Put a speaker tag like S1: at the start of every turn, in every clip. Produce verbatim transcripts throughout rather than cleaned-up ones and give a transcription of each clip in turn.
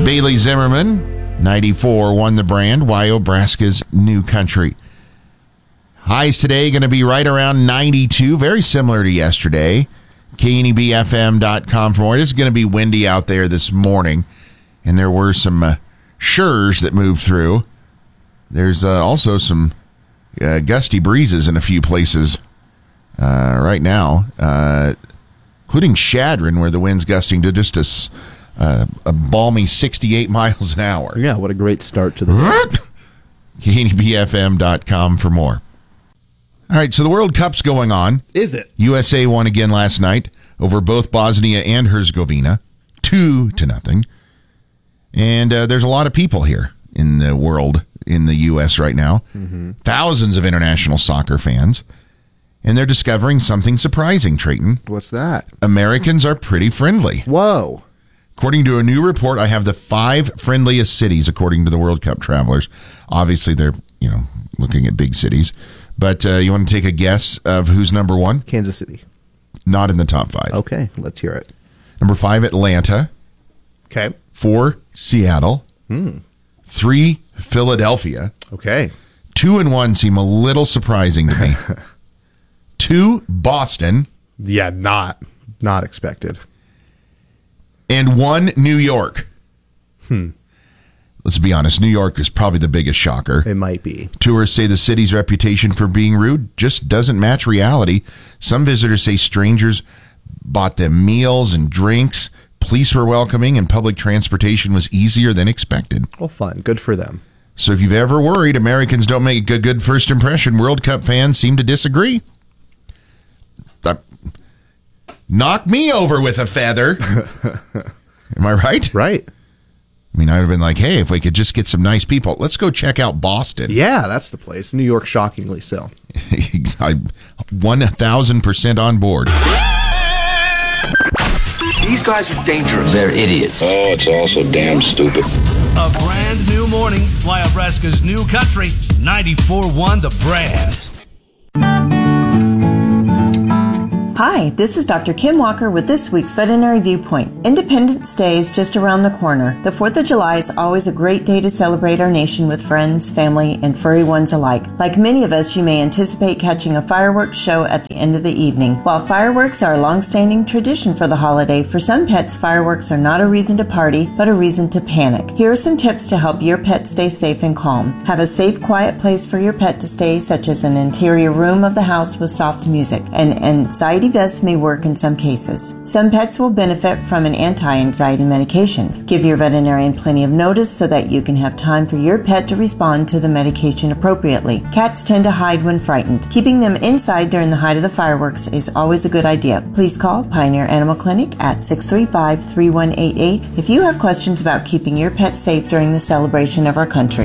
S1: Bailey Zimmerman, ninety-four, won the brand. Wyobraska's New Country. Highs today going to be right around ninety-two, very similar to yesterday. K N E B F M dot com for more. It is going to be windy out there this morning, and there were some uh, shurs that moved through. There's uh, also some uh, gusty breezes in a few places uh, right now, uh, including Shadron, where the wind's gusting to just a, uh, a balmy sixty-eight miles an hour.
S2: Yeah, what a great start to the day.
S1: K N E B F M dot com for more. All right, so the World Cup's going on.
S2: Is it?
S1: U S A won again last night over both Bosnia and Herzegovina, two to nothing. And uh, there's a lot of people here in the world, in the U S right now. Mm-hmm. Thousands of international soccer fans. And they're discovering something surprising, Trayton.
S2: What's that?
S1: Americans are pretty friendly.
S2: Whoa.
S1: According to a new report, I have the five friendliest cities, according to the World Cup travelers. Obviously, they're, you know, looking at big cities. But uh, you want to take a guess of who's number one?
S2: Kansas City.
S1: Not in the top five.
S2: Okay, let's hear it.
S1: Number five, Atlanta.
S2: Okay.
S1: Four, Seattle.
S2: Hmm.
S1: Three, Philadelphia.
S2: Okay.
S1: Two and one seem a little surprising to me. Two, Boston.
S2: Yeah, not not expected.
S1: And one, New York.
S2: Hmm.
S1: Let's be honest, New York is probably the biggest shocker.
S2: It might be.
S1: Tourists say the city's reputation for being rude just doesn't match reality. Some visitors say strangers bought them meals and drinks. Police were welcoming, and public transportation was easier than expected.
S2: Well, fun. Good for them.
S1: So if you've ever worried Americans don't make a good first impression, World Cup fans seem to disagree. Uh, knock me over with a feather. Am I right?
S2: Right.
S1: I mean, I'd have been like, hey, if we could just get some nice people, let's go check out Boston.
S2: Yeah, that's the place. New York, shockingly so.
S1: I'm one thousand percent on board.
S3: These guys are dangerous.
S4: They're idiots.
S5: Oh, it's also damn stupid.
S6: A brand new morning. Wyobraska's New Country. ninety-four one The Brand.
S7: Hi, this is Doctor Kim Walker with this week's Veterinary Viewpoint. Independence Day is just around the corner. The fourth of July is always a great day to celebrate our nation with friends, family, and furry ones alike. Like many of us, you may anticipate catching a fireworks show at the end of the evening. While fireworks are a long-standing tradition for the holiday, for some pets, fireworks are not a reason to party, but a reason to panic. Here are some tips to help your pet stay safe and calm. Have a safe, quiet place for your pet to stay, such as an interior room of the house with soft music. An anxiety vest may work in some cases. Some pets will benefit from an anti-anxiety medication. Give your veterinarian plenty of notice so that you can have time for your pet to respond to the medication appropriately. Cats tend to hide when frightened. Keeping them inside during the height of the fireworks is always a good idea. Please call Pioneer Animal Clinic at six three five, three one eight eight if you have questions about keeping your pet safe during the celebration of our country.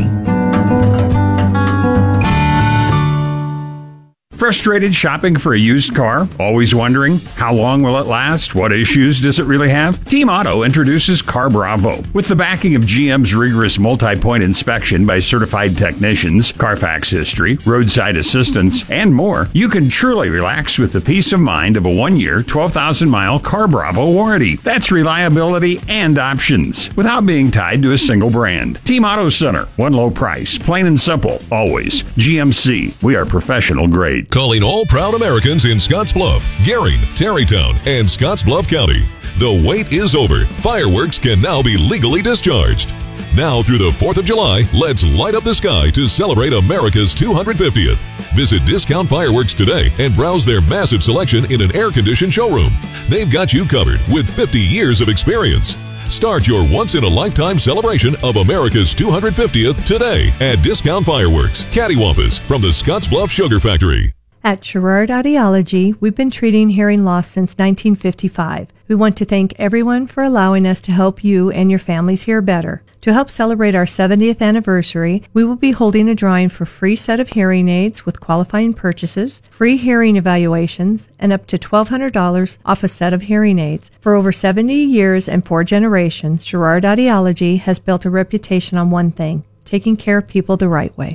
S8: Frustrated shopping for a used car? Always wondering, how long will it last? What issues does it really have? Team Auto introduces Car Bravo. With the backing of G M's rigorous multi-point inspection by certified technicians, Carfax history, roadside assistance, and more, you can truly relax with the peace of mind of a one-year, twelve thousand mile Car Bravo warranty. That's reliability and options, without being tied to a single brand. Team Auto Center, one low price, plain and simple, always. G M C, we are professional grade.
S9: Calling all proud Americans in Scottsbluff, Gering, Tarrytown, and Scottsbluff County. The wait is over. Fireworks can now be legally discharged. Now through the fourth of July, let's light up the sky to celebrate America's two hundred fiftieth. Visit Discount Fireworks today and browse their massive selection in an air-conditioned showroom. They've got you covered with fifty years of experience. Start your once-in-a-lifetime celebration of America's two hundred fiftieth today at Discount Fireworks, Cattywampus, from the Scottsbluff Sugar Factory.
S10: At Sherrard Audiology, we've been treating hearing loss since nineteen fifty-five. We want to thank everyone for allowing us to help you and your families hear better. To help celebrate our seventieth anniversary, we will be holding a drawing for a free set of hearing aids with qualifying purchases, free hearing evaluations, and up to twelve hundred dollars off a set of hearing aids. For over seventy years and four generations, Sherrard Audiology has built a reputation on one thing: taking care of people the right way.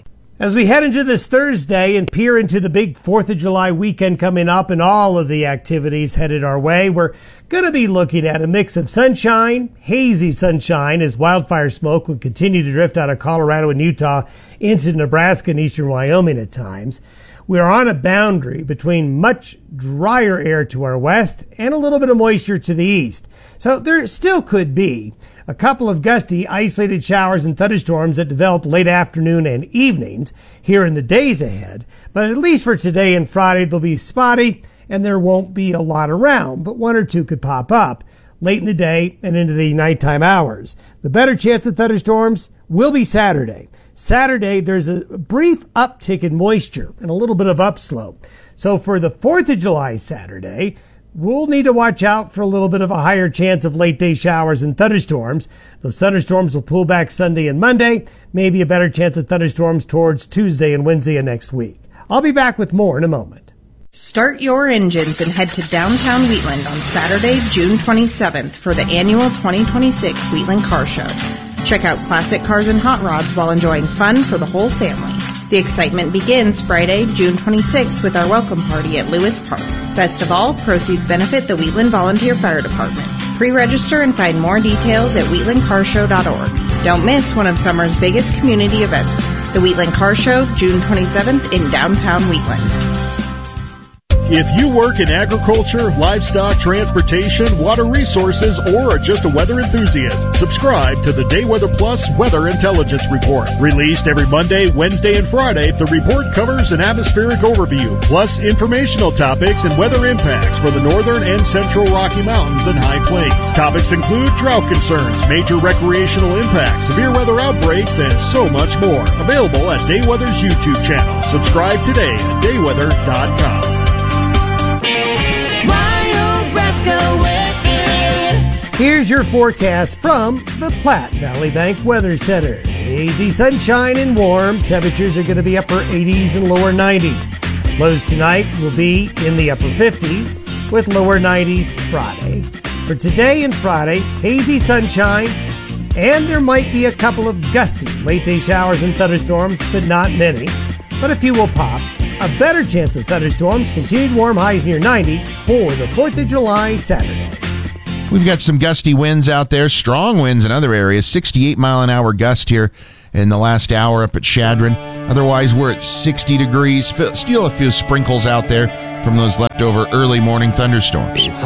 S4: As we head into this Thursday and peer into the big fourth of July weekend coming up and all of the activities headed our way, we're going to be looking at a mix of sunshine, hazy sunshine, as wildfire smoke would continue to drift out of Colorado and Utah into Nebraska and eastern Wyoming at times. We are on a boundary between much drier air to our west and a little bit of moisture to the east. So there still could be a couple of gusty, isolated showers and thunderstorms that develop late afternoon and evenings here in the days ahead. But at least for today and Friday, they'll be spotty and there won't be a lot around, but one or two could pop up late in the day and into the nighttime hours. The better chance of thunderstorms will be Saturday. Saturday, there's a brief uptick in moisture and a little bit of upslope. So for the fourth of July Saturday, we'll need to watch out for a little bit of a higher chance of late day showers and thunderstorms. Those thunderstorms will pull back Sunday and Monday, maybe a better chance of thunderstorms towards Tuesday and Wednesday of next week. I'll be back with more in a moment.
S11: Start your engines and head to downtown Wheatland on Saturday, June twenty-seventh for the annual twenty twenty-six Wheatland Car Show. Check out classic cars and hot rods while enjoying fun for the whole family. The excitement begins Friday, June twenty-sixth with our welcome party at Lewis Park. Best of all, proceeds benefit the Wheatland Volunteer Fire Department. Pre-register and find more details at wheatland car show dot org. Don't miss one of summer's biggest community events. The Wheatland Car Show, June twenty-seventh in downtown Wheatland.
S12: If you work in agriculture, livestock, transportation, water resources, or are just a weather enthusiast, subscribe to the Day Weather Plus Weather Intelligence Report. Released every Monday, Wednesday, and Friday, the report covers an atmospheric overview, plus informational topics and weather impacts for the northern and central Rocky Mountains and High Plains. Topics include drought concerns, major recreational impacts, severe weather outbreaks, and so much more. Available at Day Weather's YouTube channel. Subscribe today at day weather dot com.
S4: Here's your forecast from the Platte Valley Bank Weather Center. Hazy sunshine and warm. Temperatures are going to be upper eighties and lower nineties. Lows tonight will be in the upper fifties with lower nineties Friday. For today and Friday, hazy sunshine, and there might be a couple of gusty late day showers and thunderstorms, but not many. But a few will pop. A better chance of thunderstorms, continued warm highs near ninety for the fourth of July Saturday.
S1: We've got some gusty winds out there, strong winds in other areas, sixty-eight mile an hour gust here in the last hour up at Chadron. Otherwise, we're at sixty degrees. Still a few sprinkles out there from those leftover early morning thunderstorms.